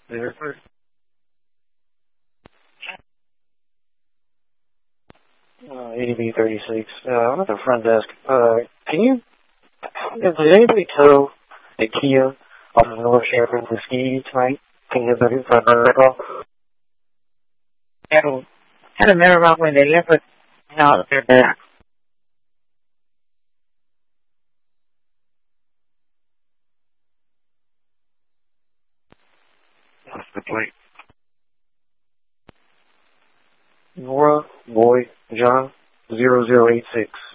There. ADB 36. I'm at the front desk. Did anybody tow a Kia off of North Sheridan to ski tonight? Can you get the front call? Had a mirror rock when they left it. No, they're back. What's the plate? Nora Boy John 0086.